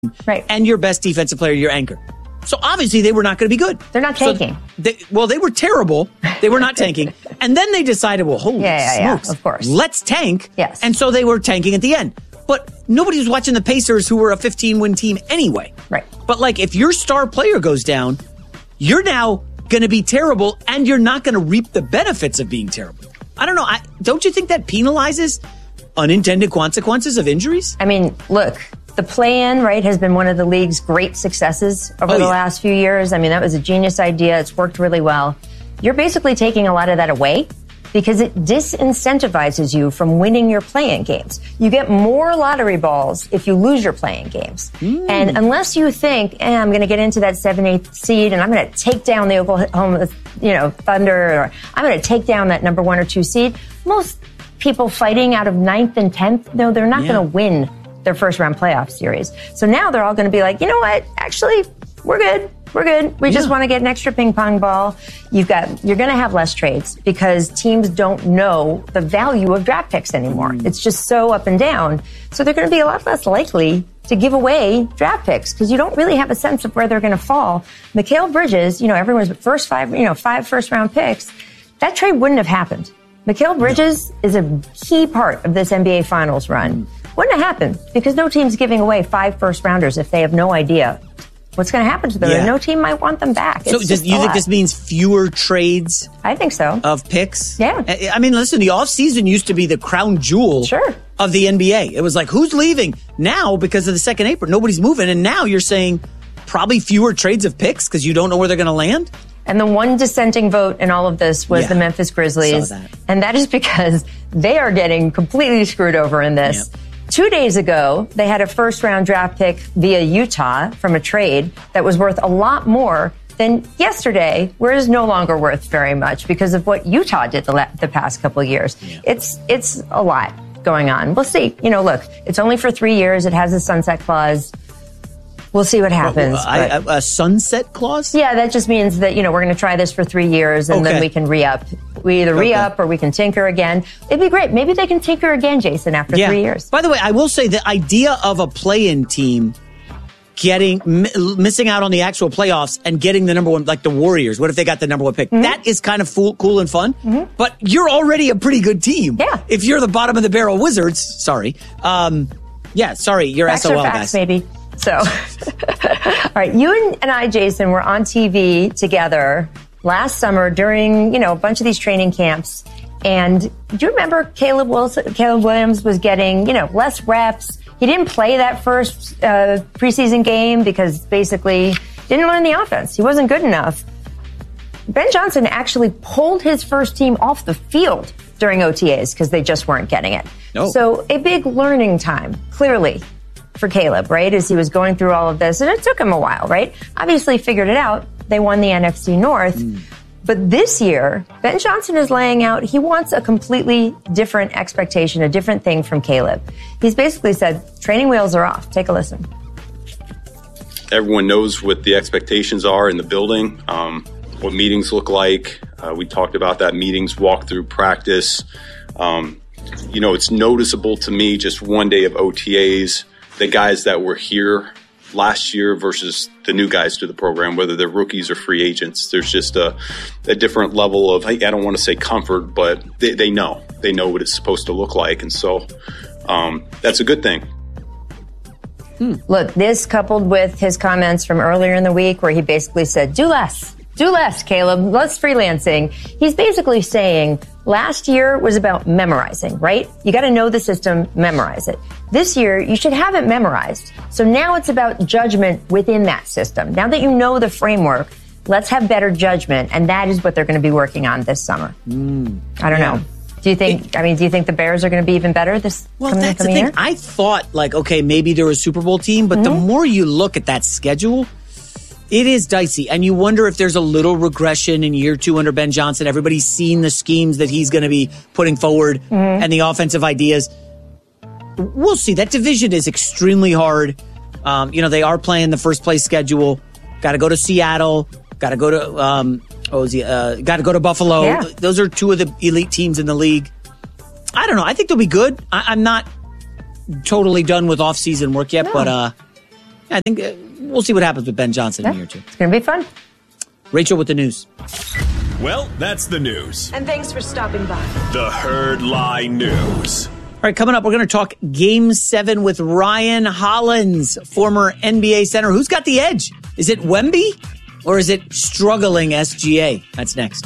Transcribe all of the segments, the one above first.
right, and your best defensive player, your anchor. So obviously they were not going to be good. They're not tanking. So they were terrible. They were not tanking. And then they decided, well, holy smokes, of course. let's tank. Yes. And so they were tanking at the end. But nobody was watching the Pacers, who were a 15-win team anyway. Right. But like, if your star player goes down, you're now going to be terrible, and you're not going to reap the benefits of being terrible. I don't know. Don't you think that penalizes unintended consequences of injuries? I mean, look, the play-in, right, has been one of the league's great successes over the last few years. I mean, that was a genius idea. It's worked really well. You're basically taking a lot of that away because it disincentivizes you from winning your play-in games. You get more lottery balls if you lose your play-in games. And unless you think, I'm going to get into that 7-8 seed and I'm going to take down the Oklahoma, Thunder, or I'm going to take down that number 1 or 2 seed, most people fighting out of 9th and 10th, no, they're not going to win their first round playoff series. So now they're all going to be like, you know what? Actually, we're good. We're good. We just want to get an extra ping pong ball. You're going to have less trades because teams don't know the value of draft picks anymore. It's just so up and down. So they're going to be a lot less likely to give away draft picks because you don't really have a sense of where they're going to fall. Mikal Bridges, everyone's first 5 first round picks. That trade wouldn't have happened. Mikal Bridges is a key part of this NBA Finals run. Wouldn't have happened because no team's giving away 5 first rounders if they have no idea what's going to happen to them. And no team might want them back. So do you think this means fewer trades? I think so. Of picks? Yeah. I mean, listen, the offseason used to be the crown jewel of the NBA. It was like, who's leaving? Now, because of the second April, nobody's moving. And now you're saying probably fewer trades of picks because you don't know where they're going to land? And the one dissenting vote in all of this was the Memphis Grizzlies. Saw that. And that is because they are getting completely screwed over in this. Yep. 2 days ago, they had a first-round draft pick via Utah from a trade that was worth a lot more than yesterday, where it's no longer worth very much because of what Utah did the past couple of years. Yeah. It's a lot going on. We'll see. Look, it's only for 3 years. It has a sunset clause. We'll see what happens. A sunset clause? Yeah, that just means that, we're going to try this for 3 years and then we can re-up. We either re-up or we can tinker again. It'd be great. Maybe they can tinker again, Jason, after 3 years. By the way, I will say the idea of a play-in team missing out on the actual playoffs and getting the number 1, like the Warriors. What if they got the number 1 pick? That is kind of cool and fun. But you're already a pretty good team. Yeah. If you're the bottom of the barrel Wizards, sorry. You're facts SOL, are facts, guys. Maybe. So, all right, you and I, Jason, were on TV together last summer during, a bunch of these training camps. And do you remember Caleb Williams was getting, less reps? He didn't play that first preseason game because basically didn't learn the offense. He wasn't good enough. Ben Johnson actually pulled his first team off the field during OTAs because they just weren't getting it. No. So a big learning time, clearly, for Caleb, right, as he was going through all of this. And it took him a while, right? Obviously figured it out. They won the NFC North. But this year, Ben Johnson is laying out, he wants a completely different expectation, a different thing from Caleb. He's basically said, training wheels are off. Take a listen. Everyone knows what the expectations are in the building, what meetings look like. We talked about that, meetings, walkthrough, practice. It's noticeable to me just one day of OTAs, the guys that were here last year versus the new guys to the program, whether they're rookies or free agents. There's just a different level of, I don't want to say comfort, but they know what it's supposed to look like. And so that's a good thing. Look, this coupled with his comments from earlier in the week where he basically said, do less, Caleb, less freelancing. He's basically saying last year was about memorizing, right? You got to know the system, memorize it. This year, you should have it memorized. So now it's about judgment within that system. Now that you know the framework, let's have better judgment. And that is what they're going to be working on this summer. I don't know. Do you think the Bears are going to be even better this coming year? Well, that's the thing. I thought, maybe they're a Super Bowl team, but the more you look at that schedule, it is dicey. And you wonder if there's a little regression in year 2 under Ben Johnson. Everybody's seen the schemes that he's going to be putting forward and the offensive ideas. We'll see. That division is extremely hard. They are playing the first place schedule. Got to go to Seattle. Got to go to got to go to Buffalo. Yeah. Those are 2 of the elite teams in the league. I don't know. I think they'll be good. I'm not totally done with off-season work yet, but I think we'll see what happens with Ben Johnson in a year or two. It's going to be fun. Rachel with the news. Well, that's the news. And thanks for stopping by. The Herd Lie News. All right, coming up, we're going to talk Game 7 with Ryan Hollins, former NBA center. Who's got the edge? Is it Wemby or is it struggling SGA? That's next.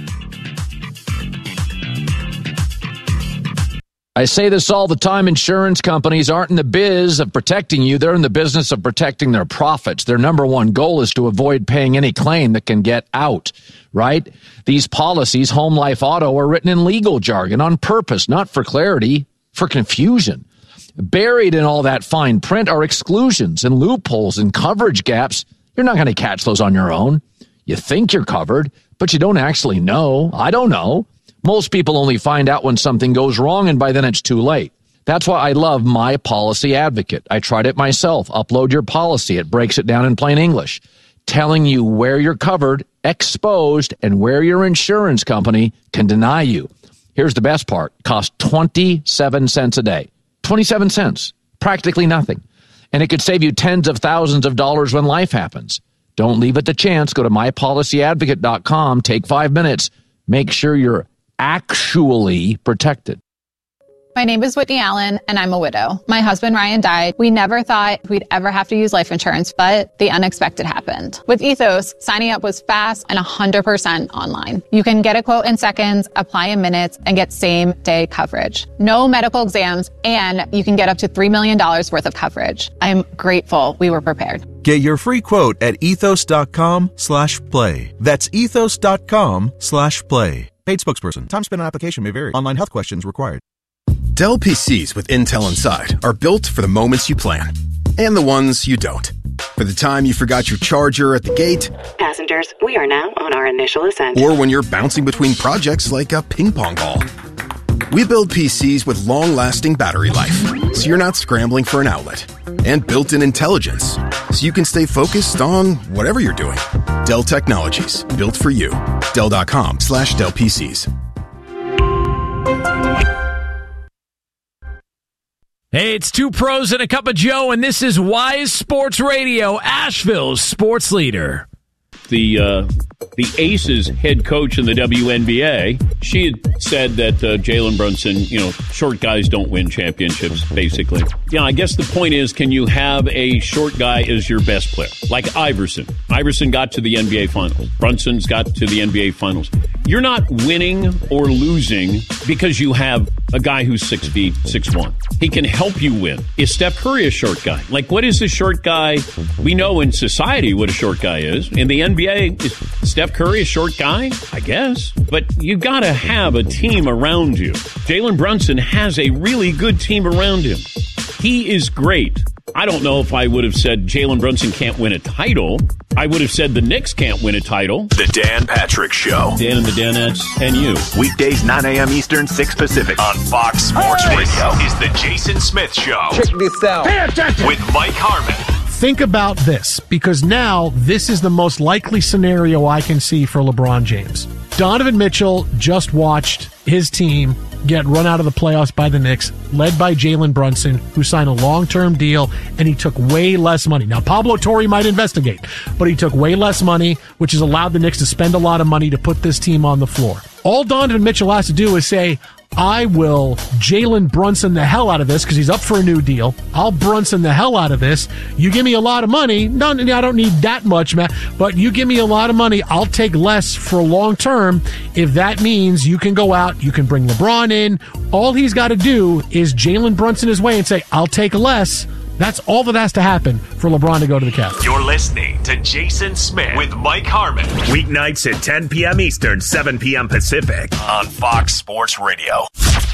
I say this all the time. Insurance companies aren't in the biz of protecting you. They're in the business of protecting their profits. Their number one goal is to avoid paying any claim that can get out, right? These policies, home, life, auto, are written in legal jargon on purpose, not for clarity, for confusion. Buried in all that fine print are exclusions and loopholes and coverage gaps. You're not going to catch those on your own. You think you're covered, but you don't actually know. I don't know. Most people only find out when something goes wrong, and by then it's too late. That's why I love My Policy Advocate. I tried it myself. Upload your policy. It breaks it down in plain English, telling you where you're covered, exposed, and where your insurance company can deny you. Here's the best part. Costs 27 cents a day. 27 cents. Practically nothing. And it could save you tens of thousands of dollars when life happens. Don't leave it to chance. Go to mypolicyadvocate.com. Take 5 minutes. Make sure you're actually protected. My name is Whitney Allen, and I'm a widow. My husband, Ryan, died. We never thought we'd ever have to use life insurance, but the unexpected happened. With Ethos, signing up was fast and 100% online. You can get a quote in seconds, apply in minutes, and get same-day coverage. No medical exams, and you can get up to $3 million worth of coverage. I'm grateful we were prepared. Get your free quote at ethos.com/play. That's ethos.com/play. Paid spokesperson. Time spent on application may vary. Online health questions required. Dell PCs with Intel Inside are built for the moments you plan and the ones you don't. For the time you forgot your charger at the gate. Passengers, we are now on our initial ascent. Or when you're bouncing between projects like a ping pong ball. We build PCs with long-lasting battery life, so you're not scrambling for an outlet. And built-in intelligence, so you can stay focused on whatever you're doing. Dell Technologies, built for you. Dell.com/Dell PCs. Hey, it's two pros and a cup of Joe, and this is Wise Sports Radio, Asheville's sports leader. The Aces head coach in the WNBA, she had said that Jalen Brunson, short guys don't win championships, basically. I guess the point is, can you have a short guy as your best player? Like Iverson. Iverson got to the NBA Finals. Brunson's got to the NBA Finals. You're not winning or losing because you have a guy who's 6 feet, 6'1". He can help you win. Is Steph Curry a short guy? Like, what is a short guy? We know in society what a short guy is. In the NBA, is Steph Curry a short guy? I guess. But you got to have a team around you. Jalen Brunson has a really good team around him. He is great. I don't know if I would have said Jalen Brunson can't win a title. I would have said the Knicks can't win a title. The Dan Patrick Show. Dan and the Danettes and you. Weekdays 9 a.m. Eastern, 6 Pacific. On Fox Sports Radio is the Jason Smith Show. Check this out. Pay attention. With Mike Harmon. Think about this, because now this is the most likely scenario I can see for LeBron James. Donovan Mitchell just watched his team get run out of the playoffs by the Knicks, led by Jalen Brunson, who signed a long-term deal, and he took way less money. Now, Pablo Torre might investigate, but he took way less money, which has allowed the Knicks to spend a lot of money to put this team on the floor. All Donovan Mitchell has to do is say, I will Jalen Brunson the hell out of this because he's up for a new deal. I'll Brunson the hell out of this. You give me a lot of money. No, I don't need that much, man. But you give me a lot of money. I'll take less for long term. If that means you can go out, you can bring LeBron in. All he's got to do is Jalen Brunson his way and say, I'll take less. That's all that has to happen for LeBron to go to the Cavs. You're listening to Jason Smith with Mike Harmon. Weeknights at 10 p.m. Eastern, 7 p.m. Pacific on Fox Sports Radio.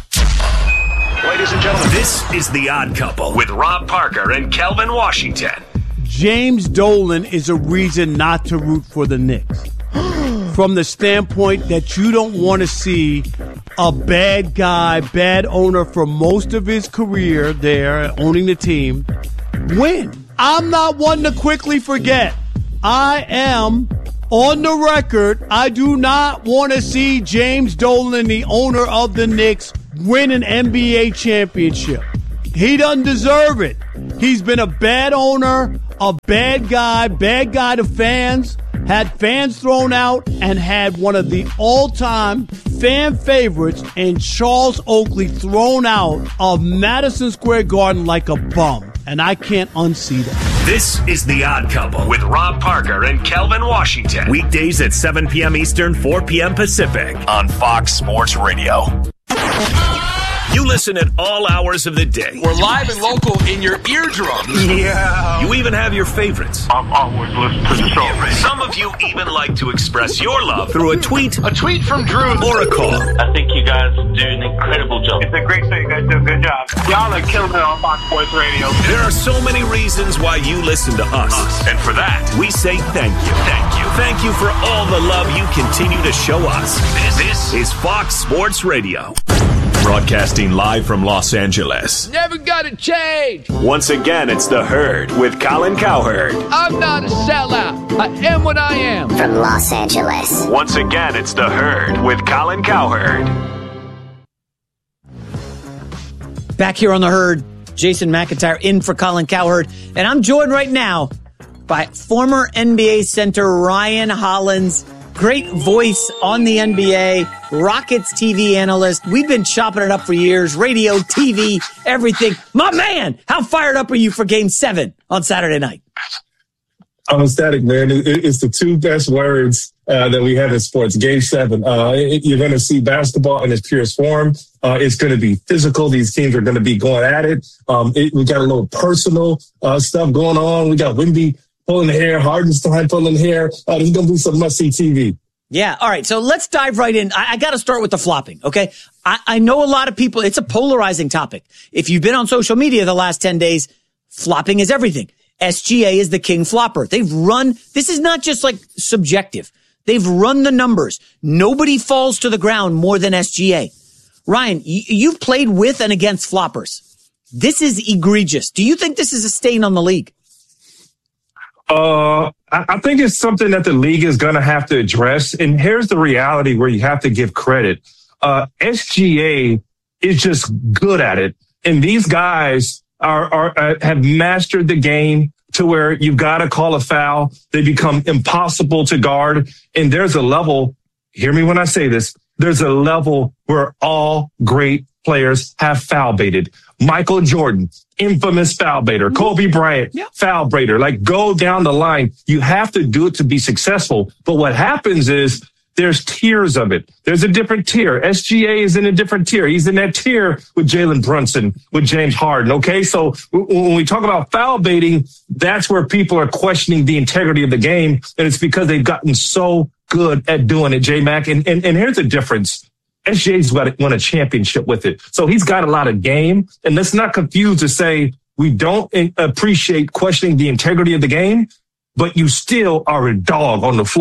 Ladies and gentlemen, this is The Odd Couple with Rob Parker and Kelvin Washington. James Dolan is a reason not to root for the Knicks. From the standpoint that you don't want to see a bad guy, bad owner for most of his career there, owning the team, win. I'm not one to quickly forget. I am on the record. I do not want to see James Dolan, the owner of the Knicks, win an NBA championship. He doesn't deserve it. He's been a bad owner, a bad guy to fans, had fans thrown out, and had one of the all-time fan favorites in Charles Oakley thrown out of Madison Square Garden like a bum. And I can't unsee that. This is The Odd Couple with Rob Parker and Kelvin Washington. Weekdays at 7 p.m. Eastern, 4 p.m. Pacific on Fox Sports Radio. You listen at all hours of the day. We're live and local in your eardrums. Yeah. You even have your favorites. I've always listened to the show. Some of you even like to express your love through a tweet. A tweet from Drew. Or a call. I think you guys do an incredible job. It's a great show. You guys do a good job. Y'all are killing it on Fox Sports Radio. There are so many reasons why you listen to us. And for that, we say thank you. Thank you. Thank you for all the love you continue to show us. This is Fox Sports Radio. Broadcasting live from Los Angeles. Never gonna change. Once again, it's The Herd with Colin Cowherd. I'm not a sellout. I am what I am. From Los Angeles. Once again, it's The Herd with Colin Cowherd. Back here on The Herd, Jason McIntyre in for Colin Cowherd. And I'm joined right now by former NBA center Ryan Hollins. Great voice on the NBA, Rockets TV analyst. We've been chopping it up for years, radio, TV, everything. My man, how fired up are you for Game 7 on Saturday night? I'm ecstatic, man. It's the two best words that we have in sports. Game 7. You're going to see basketball in its purest form. It's going to be physical. These teams are going to be going at it. We got a little personal stuff going on. We got Wemby pulling the hair, Hardenstein pulling the hair. There's going to be some must-see TV. Yeah, all right. So let's dive right in. I got to start with the flopping, okay? I know a lot of people, it's a polarizing topic. If you've been on social media the last 10 days, flopping is everything. SGA is the king flopper. This is not just like subjective. They've run the numbers. Nobody falls to the ground more than SGA. Ryan, you've played with and against floppers. This is egregious. Do you think this is a stain on the league? I think it's something that the league is going to have to address. And here's the reality where you have to give credit. SGA is just good at it. And these guys have mastered the game to where you've got to call a foul. They become impossible to guard. And there's a level, hear me when I say this, there's a level where all great players have foul baited. Michael Jordan, infamous foul baiter. Kobe Bryant, foul baiter. Like, go down the line. You have to do it to be successful. But what happens is there's tiers of it. There's a different tier. SGA is in a different tier. He's in that tier with Jalen Brunson, with James Harden. Okay. So when we talk about foul baiting, that's where people are questioning the integrity of the game. And it's because they've gotten so good at doing it, J-Mac. And here's the difference. SGA's won a championship with it. So he's got a lot of game. And let's not confuse to say we don't appreciate questioning the integrity of the game, but you still are a dog on the floor.